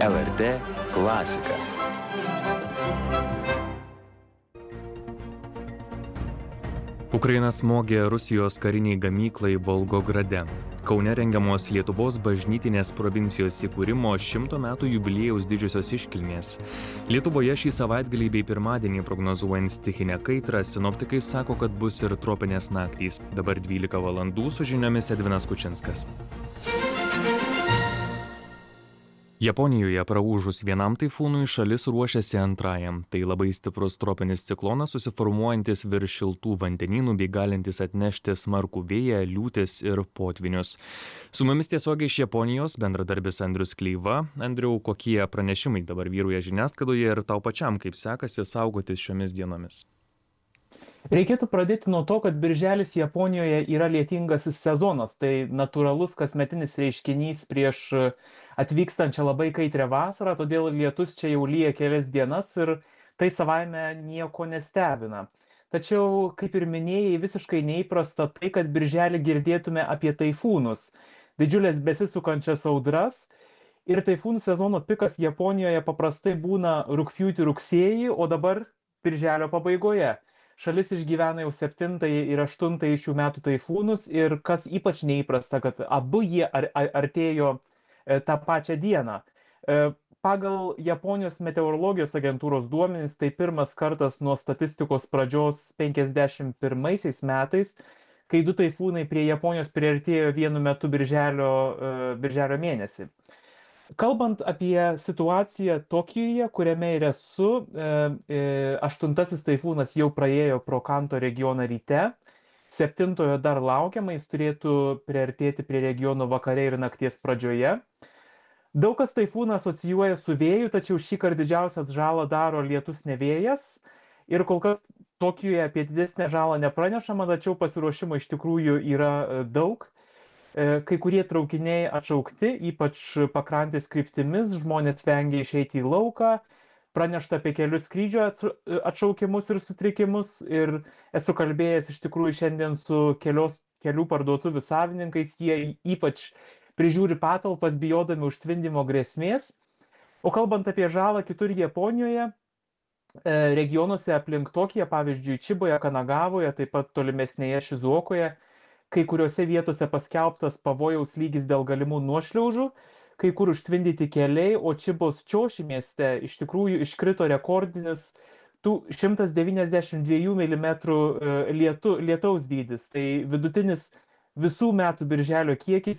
LRT klasika. Ukraina smogė Rusijos kariniai gamyklai Volgograde. Kaune rengiamos Lietuvos bažnytinės provincijos įkūrimo 100 metų jubiliejaus didžiosios iškilmės. Lietuvoje šį savaitgalį bei pirmadienį prognozuojant stichinę kaitrą, sinoptikai sako, kad bus ir tropinės naktys. Dabar 12 valandų su žiniomis Edvinas Kučinskas. Japonijoje praūžus vienam taifūnui šalis ruošiasi antrajam. Tai labai stiprus tropinis ciklonas susiformuojantis virš šiltų vandenynų bei galintis atnešti smarkų vėją, liūtis ir potvinius. Su mumis tiesiogiai iš Japonijos bendradarbis Andrius Kleiva. Andriau, kokie pranešimai dabar vyrauja žiniasklaidoje ir tau pačiam kaip sekasi saugotis šiomis dienomis? Reikėtų pradėti nuo to, kad birželis Japonijoje yra lietingasis sezonas. Tai natūralus kasmetinis reiškinys prieš atvykstančią labai kaitrią vasarą, todėl lietus čia jau lyja kelias dienas ir tai savaime nieko nestebina. Tačiau, kaip ir minėjai, visiškai neįprasta tai, kad birželį girdėtume apie taifūnus, didžiulės besisukančias audras. Ir taifūnų sezono pikas Japonijoje paprastai būna rugpjūtį-rugsėjį, o dabar birželio pabaigoje. Šalis išgyvena jau 7 ir 8 šių metų taifūnus ir kas ypač neįprasta, kad abu jie artėjo tą pačią dieną. Pagal Japonijos meteorologijos agentūros duomenys tai pirmas kartas nuo statistikos pradžios 51 metais, kai 2 taifūnai prie Japonijos priartėjo vienu metu birželio mėnesį. Kalbant apie situaciją Tokijuje, kuriame ir esu, 8 taifūnas jau praėjo pro Kanto regioną ryte, 7 dar laukiama, jis turėtų priartėti prie regiono vakare ir nakties pradžioje. Daug kas taifūną asocijuoja su vėju, tačiau šįkart didžiausias žalą daro lietus ne vėjas. Ir kol kas Tokijuje apie didesnę žalą nepranešama, tačiau pasiruošimo iš tikrųjų yra daug. Kai kurie traukiniai atšaukti, ypač pakrantės kryptimis, žmonės vengia išeiti į lauką, pranešta apie kelius skrydžio atšaukimus ir sutrikimus ir esu kalbėjęs iš tikrųjų šiandien su kelių parduotuvių savininkais, jie ypač prižiūri patalpas bijodami užtvindimo grėsmės. O kalbant apie žalą kitur Japonijoje, regionuose aplink Tokiją, pavyzdžiui, Čiboje, Kanagavoje, taip pat tolimesnėje Šizuokoje, kai kuriuose vietose paskelbtas pavojaus lygis dėl galimų nuošliaužų, kai kur užtvindyti keliai, o Čibos Čioši mieste iš tikrųjų iškrito rekordinis 192 mm lietaus dydis. Tai vidutinis visų metų birželio kiekis